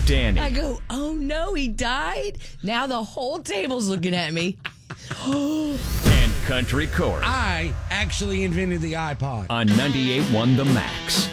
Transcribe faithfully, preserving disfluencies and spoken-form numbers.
Danny. I go, oh no, he died? Now the whole table's looking at me. And Country Corey I actually invented the iPod. on ninety-eight point one The Max.